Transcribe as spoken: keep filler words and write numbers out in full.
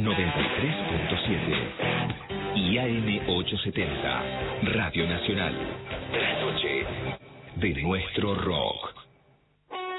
noventa y tres punto siete y A M ochocientos setenta, Radio Nacional. La noche de nuestro rock.